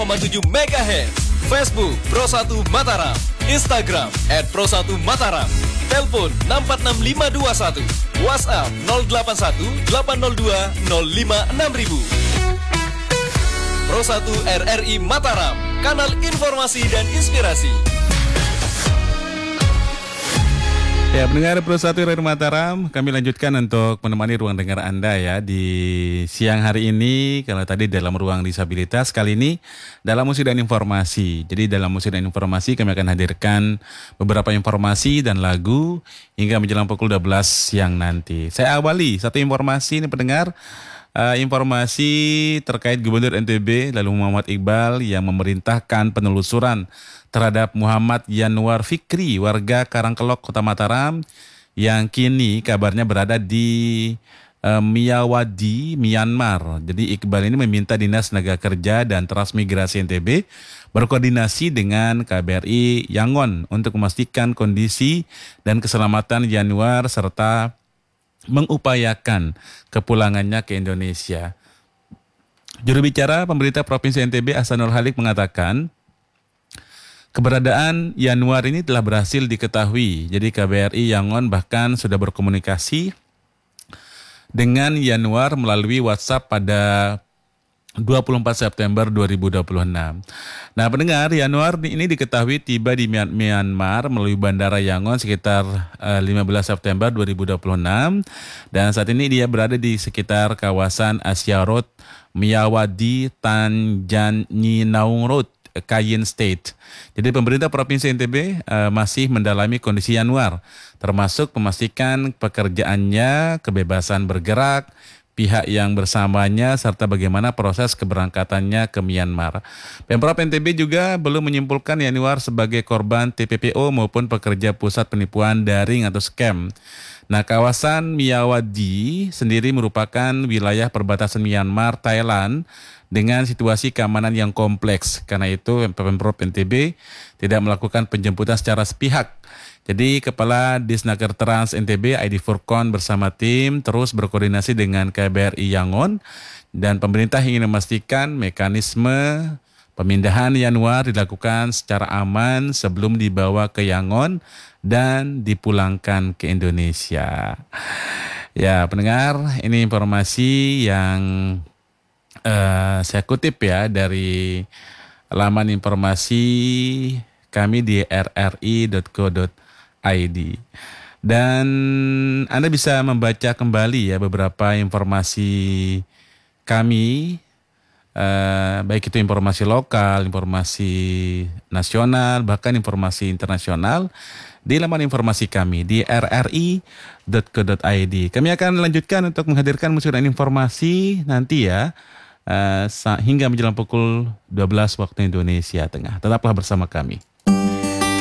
MHz. Facebook Pro1 Mataram. Instagram @Pro1Mataram. Telepon 646 521. WhatsApp 081 802 056 Pro1 RRI Mataram, kanal informasi dan inspirasi. Ya, pendengar Pro1 RRI Mataram, kami lanjutkan untuk menemani ruang dengar Anda ya di siang hari ini. Kalau tadi dalam ruang disabilitas, kali ini dalam musik dan informasi. Jadi dalam musik dan informasi kami akan hadirkan beberapa informasi dan lagu hingga menjelang pukul 12 siang nanti. Saya awali satu informasi ini pendengar. Informasi terkait Gubernur NTB lalu Muhammad Iqbal yang memerintahkan penelusuran terhadap Muhammad Yanuar Fikri, warga Karangkelok, Kota Mataram, yang kini kabarnya berada di Miyawadi, Myanmar. Jadi Iqbal ini meminta Dinas Tenaga Kerja dan Transmigrasi NTB berkoordinasi dengan KBRI Yangon untuk memastikan kondisi dan keselamatan Yanuar serta mengupayakan kepulangannya ke Indonesia. Juru bicara pemerintah Provinsi NTB Ahsanul Halik mengatakan keberadaan Yanuar ini telah berhasil diketahui. Jadi KBRI Yangon bahkan sudah berkomunikasi dengan Yanuar melalui WhatsApp pada 24 September 2026. Nah, pendengar, Yanuar ini diketahui tiba di Myanmar melalui Bandara Yangon sekitar 15 September 2026 dan saat ini dia berada di sekitar kawasan Asia Road, Miyawadi, Tanjanyinaung Road, Kayin State. Jadi pemerintah Provinsi NTB masih mendalami kondisi Yanuar, termasuk memastikan pekerjaannya, kebebasan bergerak, pihak yang bersamanya, serta bagaimana proses keberangkatannya ke Myanmar. Pemprov NTB juga belum menyimpulkan Yanuar sebagai korban TPPO maupun pekerja pusat penipuan daring atau scam. Nah, kawasan Miyawadi sendiri merupakan wilayah perbatasan Myanmar, Thailand, dengan situasi keamanan yang kompleks. Karena itu, Pemprov NTB tidak melakukan penjemputan secara sepihak. Jadi Kepala Disnaker Trans NTB Aidi Furkon bersama tim terus berkoordinasi dengan KBRI Yangon dan pemerintah ingin memastikan mekanisme pemindahan Yanuar dilakukan secara aman sebelum dibawa ke Yangon dan dipulangkan ke Indonesia. Ya, pendengar, ini informasi yang saya kutip ya dari laman informasi kami di rri.co.id. Dan Anda bisa membaca kembali ya beberapa informasi kami, baik itu informasi lokal, informasi nasional, bahkan informasi internasional di laman informasi kami di rri.co.id. Kami akan lanjutkan untuk menghadirkan musik dan informasi nanti ya, hingga menjelang pukul 12 waktu Indonesia Tengah. Tetaplah bersama kami.